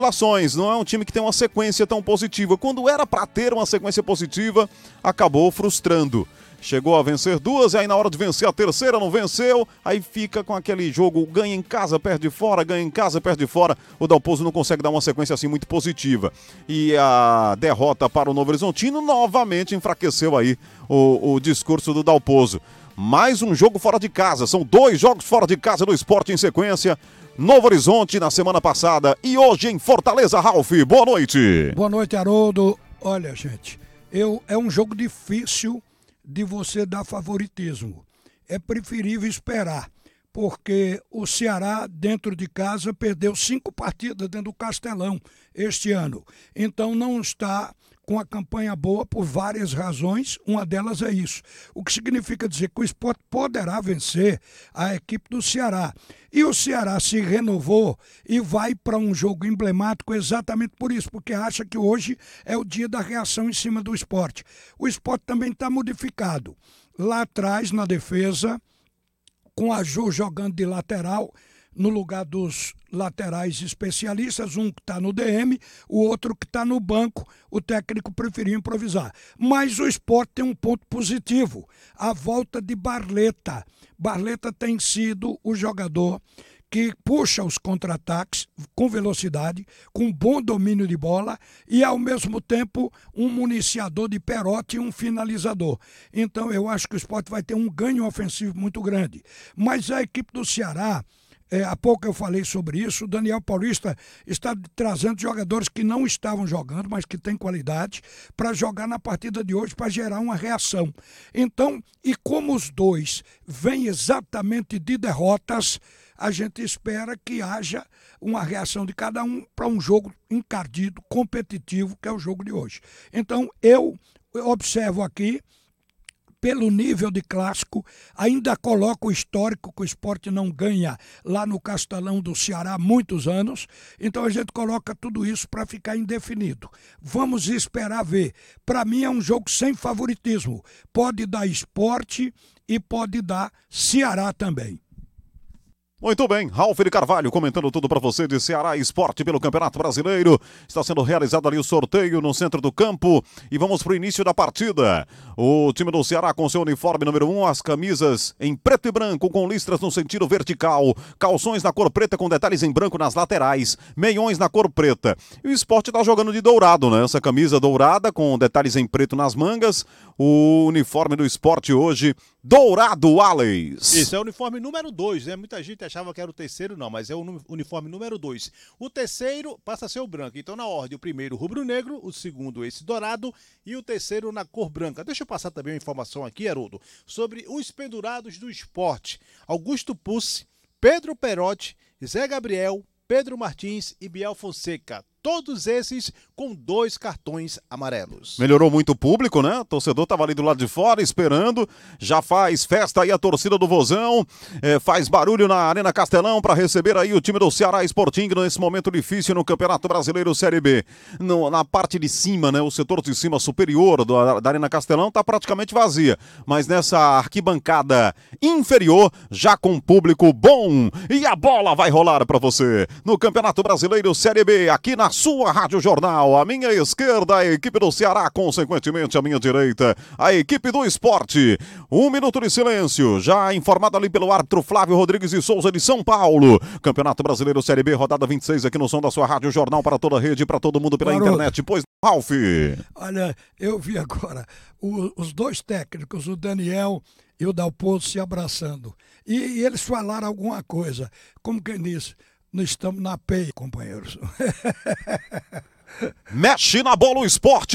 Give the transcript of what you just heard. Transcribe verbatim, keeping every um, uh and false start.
Não é um time que tem uma sequência tão positiva. Quando era para ter uma sequência positiva, acabou frustrando. Chegou a vencer duas, e aí na hora de vencer a terceira não venceu, aí fica com aquele jogo, ganha em casa, perde fora, ganha em casa, perde fora. O Dalpozo não consegue dar uma sequência assim muito positiva. E a derrota para o Novo Horizontino novamente enfraqueceu aí o, o discurso do Dalpozo. Mais um jogo fora de casa, são dois jogos fora de casa do Sport em sequência. Novo Horizonte na semana passada e hoje em Fortaleza. Ralf, boa noite. Boa noite, Haroldo. Olha, gente, eu, é um jogo difícil de você dar favoritismo. É preferível esperar, porque o Ceará, dentro de casa, perdeu cinco partidas dentro do Castelão este ano. Então não está com a campanha boa por várias razões, uma delas é isso. O que significa dizer que o Sport poderá vencer a equipe do Ceará. E o Ceará se renovou e vai para um jogo emblemático exatamente por isso, porque acha que hoje é o dia da reação em cima do Sport. O Sport também está modificado. Lá atrás, na defesa, com a Ju jogando de lateral, no lugar dos laterais especialistas, um que está no D M, o outro que está no banco, o técnico preferiu improvisar. Mas o Sport tem um ponto positivo, a volta de Barleta. Barleta tem sido o jogador que puxa os contra-ataques com velocidade, com bom domínio de bola e, ao mesmo tempo, um municiador de perote e um finalizador. Então, eu acho que o Sport vai ter um ganho ofensivo muito grande. Mas a equipe do Ceará, É, há pouco eu falei sobre isso, o Daniel Paulista está trazendo jogadores que não estavam jogando, mas que têm qualidade, para jogar na partida de hoje, para gerar uma reação. Então, e como os dois vêm exatamente de derrotas, a gente espera que haja uma reação de cada um para um jogo encardido, competitivo, que é o jogo de hoje. Então, eu observo aqui, pelo nível de clássico, ainda coloca o histórico que o Sport não ganha lá no Castelão do Ceará há muitos anos, então a gente coloca tudo isso para ficar indefinido. Vamos esperar ver. Para mim é um jogo sem favoritismo. Pode dar Sport e pode dar Ceará também. Muito bem, Ralf de Carvalho comentando tudo para você de Ceará Esporte pelo Campeonato Brasileiro. Está sendo realizado ali o sorteio no centro do campo e vamos para o início da partida. O time do Ceará com seu uniforme número um, as camisas em preto e branco com listras no sentido vertical, calções na cor preta com detalhes em branco nas laterais, meiões na cor preta. E o Sport está jogando de dourado, né? Essa camisa dourada com detalhes em preto nas mangas. O uniforme do Sport hoje, dourado, Alex. Isso, é o uniforme número dois, né? Muita gente achava que era o terceiro, não, mas é o uniforme número dois. O terceiro passa a ser o branco. Então, na ordem, o primeiro rubro-negro, o segundo esse dourado e o terceiro na cor branca. Deixa eu passar também uma informação aqui, Haroldo, sobre os pendurados do Sport. Augusto Pucci, Pedro Perotti, Zé Gabriel, Pedro Martins e Biel Fonseca. Todos esses com dois cartões amarelos. Melhorou muito o público, né? O torcedor estava ali do lado de fora esperando. Já faz festa aí a torcida do Vozão. É, faz barulho na Arena Castelão para receber aí o time do Ceará Sporting nesse momento difícil no Campeonato Brasileiro Série B. No, na parte de cima, né? O setor de cima superior do, da Arena Castelão está praticamente vazia. Mas nessa arquibancada inferior, já com público bom. E a bola vai rolar para você no Campeonato Brasileiro Série B, aqui na sua Rádio Jornal. À minha esquerda, a equipe do Ceará, consequentemente à minha direita, a equipe do Esporte. Um minuto de silêncio, já informado ali pelo árbitro Flávio Rodrigues de Souza de São Paulo. Campeonato Brasileiro Série B, rodada vinte e seis aqui no som da sua Rádio Jornal para toda a rede, para todo mundo pela Garoto. internet. Pois, Ralf. Olha, eu vi agora o, os dois técnicos, o Daniel e o Dalpozo, se abraçando. E, e eles falaram alguma coisa, como quem disse, nós estamos na P E I, companheiros. Mexe na bola o Esporte.